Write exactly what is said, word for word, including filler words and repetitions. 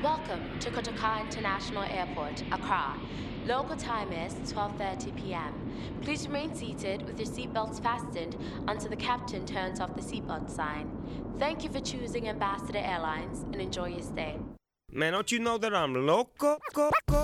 Welcome to Kotoka International Airport, Accra. Local time is twelve thirty p.m. Please remain seated with your seatbelts fastened until the captain turns off the seatbelt sign. Thank you for choosing Ambassador Airlines and enjoy your stay. Man, don't you know that I'm loco?